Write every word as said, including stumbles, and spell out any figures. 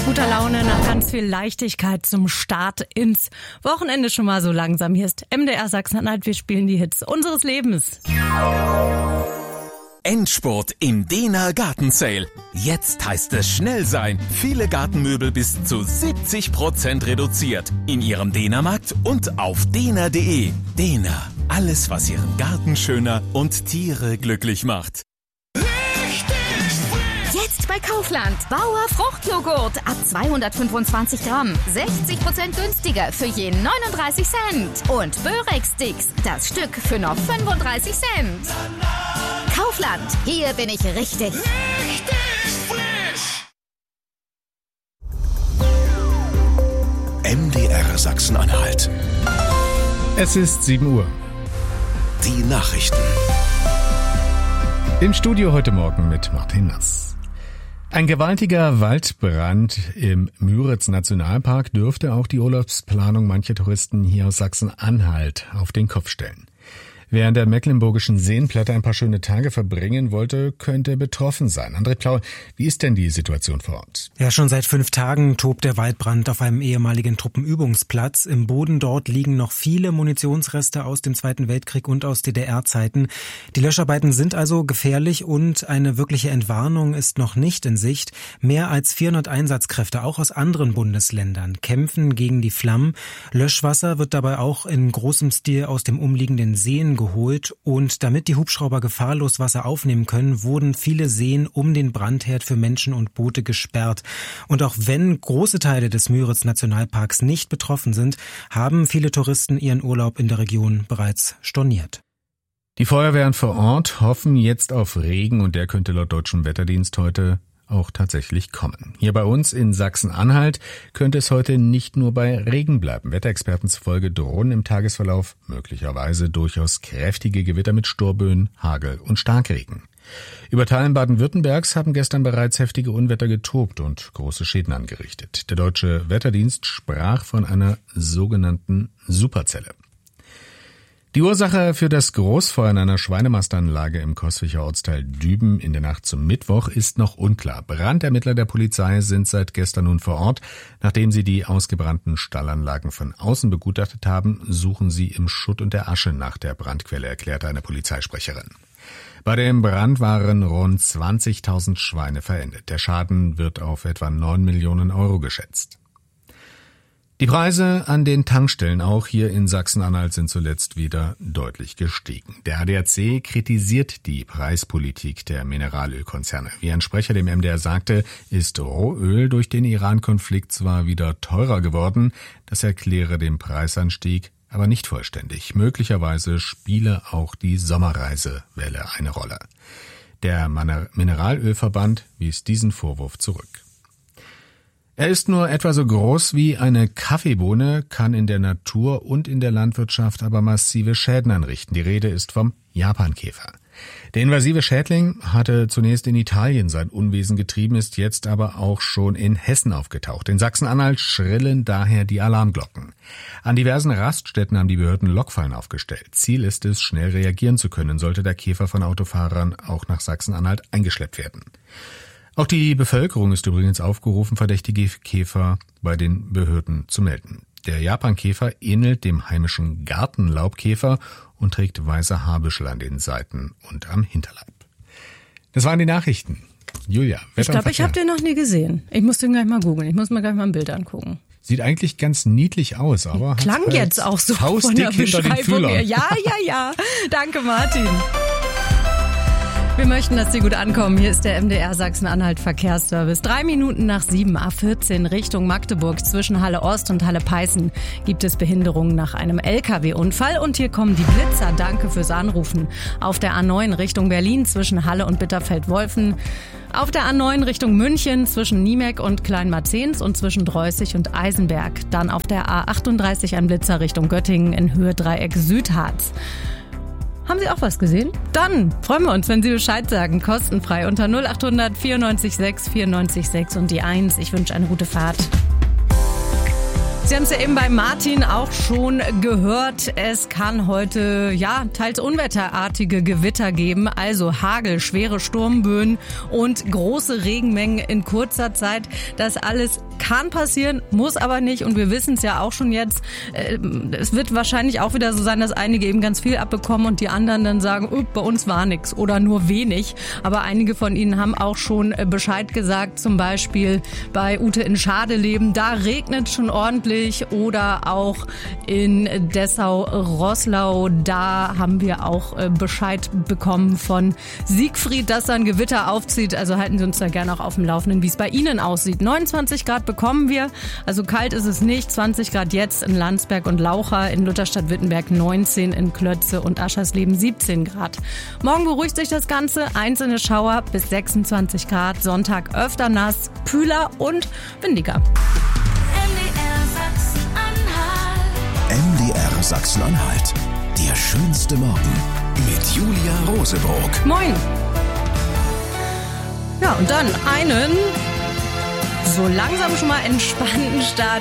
guter Laune, nach ganz viel Leichtigkeit zum Start ins Wochenende schon mal so langsam. Hier ist M D R Sachsen-Anhalt, wir spielen die Hits unseres Lebens. Endspurt im Dehner Garten Sale. Jetzt heißt es schnell sein. Viele Gartenmöbel bis zu siebzig Prozent reduziert. In Ihrem Dehnermarkt und auf dehner punkt de. Dehner. Alles, was Ihren Garten schöner und Tiere glücklich macht. Jetzt bei Kaufland. Bauer Fruchtjoghurt ab zweihundertfünfundzwanzig Gramm. sechzig Prozent günstiger für je neununddreißig Cent. Und Börek-Sticks, das Stück für nur fünfunddreißig Cent. Kaufland, hier bin ich richtig. Richtig frisch. M D R Sachsen-Anhalt. Es ist sieben Uhr. Die Nachrichten. Im Studio heute Morgen mit Martin Nass. Ein gewaltiger Waldbrand im Müritz-Nationalpark dürfte auch die Urlaubsplanung mancher Touristen hier aus Sachsen-Anhalt auf den Kopf stellen. Wer an der mecklenburgischen Seenplatte ein paar schöne Tage verbringen wollte, könnte betroffen sein. André Plau, wie ist denn die Situation vor Ort? Ja, schon seit fünf Tagen tobt der Waldbrand auf einem ehemaligen Truppenübungsplatz. Im Boden dort liegen noch viele Munitionsreste aus dem Zweiten Weltkrieg und aus D D R-Zeiten. Die Löscharbeiten sind also gefährlich und eine wirkliche Entwarnung ist noch nicht in Sicht. Mehr als vierhundert Einsatzkräfte, auch aus anderen Bundesländern, kämpfen gegen die Flammen. Löschwasser wird dabei auch in großem Stil aus dem umliegenden Seen geholt und damit die Hubschrauber gefahrlos Wasser aufnehmen können, wurden viele Seen um den Brandherd für Menschen und Boote gesperrt. Und auch wenn große Teile des Müritz-Nationalparks nicht betroffen sind, haben viele Touristen ihren Urlaub in der Region bereits storniert. Die Feuerwehren vor Ort hoffen jetzt auf Regen und der könnte laut deutschem Wetterdienst heute auch tatsächlich kommen. Hier bei uns in Sachsen-Anhalt könnte es heute nicht nur bei Regen bleiben. Wetterexperten zufolge drohen im Tagesverlauf möglicherweise durchaus kräftige Gewitter mit Sturmböen, Hagel und Starkregen. Über Teilen Baden-Württembergs haben gestern bereits heftige Unwetter getobt und große Schäden angerichtet. Der deutsche Wetterdienst sprach von einer sogenannten Superzelle. Die Ursache für das Großfeuer in einer Schweinemastanlage im Coswicher Ortsteil Düben in der Nacht zum Mittwoch ist noch unklar. Brandermittler der Polizei sind seit gestern nun vor Ort. Nachdem sie die ausgebrannten Stallanlagen von außen begutachtet haben, suchen sie im Schutt und der Asche nach der Brandquelle, erklärte eine Polizeisprecherin. Bei dem Brand waren rund zwanzigtausend Schweine verendet. Der Schaden wird auf etwa neun Millionen Euro geschätzt. Die Preise an den Tankstellen auch hier in Sachsen-Anhalt sind zuletzt wieder deutlich gestiegen. Der A D A C kritisiert die Preispolitik der Mineralölkonzerne. Wie ein Sprecher dem M D R sagte, ist Rohöl durch den Iran-Konflikt zwar wieder teurer geworden, das erkläre den Preisanstieg aber nicht vollständig. Möglicherweise spiele auch die Sommerreisewelle eine Rolle. Der Mineralölverband wies diesen Vorwurf zurück. Er ist nur etwa so groß wie eine Kaffeebohne, kann in der Natur und in der Landwirtschaft aber massive Schäden anrichten. Die Rede ist vom Japankäfer. Der invasive Schädling hatte zunächst in Italien sein Unwesen getrieben, ist jetzt aber auch schon in Hessen aufgetaucht. In Sachsen-Anhalt schrillen daher die Alarmglocken. An diversen Raststätten haben die Behörden Lockfallen aufgestellt. Ziel ist es, schnell reagieren zu können, sollte der Käfer von Autofahrern auch nach Sachsen-Anhalt eingeschleppt werden. Auch die Bevölkerung ist übrigens aufgerufen, verdächtige Käfer bei den Behörden zu melden. Der Japankäfer ähnelt dem heimischen Gartenlaubkäfer und trägt weiße Haarbüschel an den Seiten und am Hinterleib. Das waren die Nachrichten. Julia, Wetter Ich glaube, ich habe den noch nie gesehen. Ich muss den gleich mal googeln. Ich muss mir gleich mal ein Bild angucken. Sieht eigentlich ganz niedlich aus, aber klang halt jetzt auch so von der Beschreibung her. Ja, ja, ja. Danke, Martin. Wir möchten, dass Sie gut ankommen. Hier ist der M D R Sachsen-Anhalt Verkehrsservice. Drei Minuten nach sieben, A vierzehn Richtung Magdeburg. Zwischen Halle Ost und Halle Peißen gibt es Behinderungen nach einem L K W-Unfall. Und hier kommen die Blitzer. Danke fürs Anrufen. Auf der A neun Richtung Berlin zwischen Halle und Bitterfeld-Wolfen. Auf der A neun Richtung München zwischen Niemek und Kleinmarzens und zwischen Dreußig und Eisenberg. Dann auf der A achtunddreißig ein Blitzer Richtung Göttingen in Höhe Dreieck Südharz. Haben Sie auch was gesehen? Dann freuen wir uns, wenn Sie Bescheid sagen. Kostenfrei unter null acht hundert vierundneunzig sechs vierundneunzig sechs und die eins. Ich wünsche eine gute Fahrt. Sie haben es ja eben bei Martin auch schon gehört. Es kann heute, ja, teils unwetterartige Gewitter geben. Also Hagel, schwere Sturmböen und große Regenmengen in kurzer Zeit. Das alles kann passieren, muss aber nicht. Und wir wissen es ja auch schon jetzt. Äh, es wird wahrscheinlich auch wieder so sein, dass einige eben ganz viel abbekommen und die anderen dann sagen, oh, bei uns war nichts oder nur wenig. Aber einige von ihnen haben auch schon Bescheid gesagt, zum Beispiel bei Ute in Schadeleben, da regnet schon ordentlich, oder auch in Dessau-Roßlau, da haben wir auch Bescheid bekommen von Siegfried, dass da ein Gewitter aufzieht. Also halten Sie uns da gerne auch auf dem Laufenden, wie es bei Ihnen aussieht. neunundzwanzig Grad bekommen wir, also kalt ist es nicht. zwanzig Grad jetzt in Landsberg und Laucha, in Lutherstadt-Wittenberg neunzehn, in Klötze und Aschersleben siebzehn Grad. Morgen beruhigt sich das Ganze, einzelne Schauer bis sechsundzwanzig Grad, Sonntag öfter nass, kühler und windiger. M D R Sachsen-Anhalt. Der schönste Morgen mit Julia Rosebroock. Moin. Ja, und dann einen so langsam schon mal entspannten Start